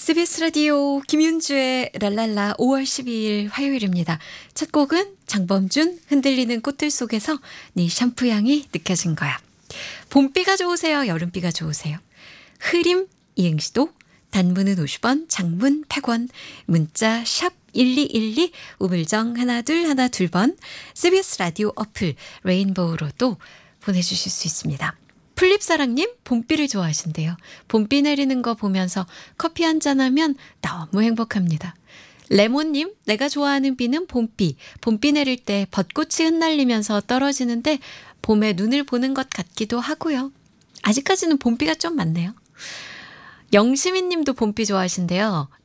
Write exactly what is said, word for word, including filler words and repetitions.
씨비에스 라디오 김윤주의 랄랄라 오월 십이일 화요일입니다. 첫 곡은 장범준 흔들리는 꽃들 속에서 네 샴푸 향이 느껴진 거야. 봄비가 좋으세요? 여름비가 좋으세요? 흐림 이행시도 단문은 오십 원, 장문 백 원, 문자 샵 일이일이, 우물정 하나 둘 하나 둘 번, 씨비에스 라디오 어플 레인보우로도 보내주실 수 있습니다. 풀립사랑님 봄비를 좋아하신대요. 봄비 내리는 거 보면서 커피 한잔하면 너무 행복합니다. 레몬님 내가 좋아하는 비는 봄비. 봄비 내릴 때 벚꽃이 흩날리면서 떨어지는데 봄에 눈을 보는 것 같기도 하고요. 아직까지는 봄비가 좀 많네요. 영시민 님도 봄비 좋아하신대요.